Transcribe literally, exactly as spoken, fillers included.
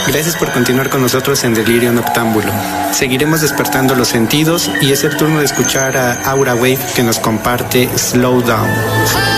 Gracias por continuar con nosotros en Delirio Noctámbulo. Seguiremos despertando los sentidos y es el turno de escuchar a Aura Wave que nos comparte Slow Down.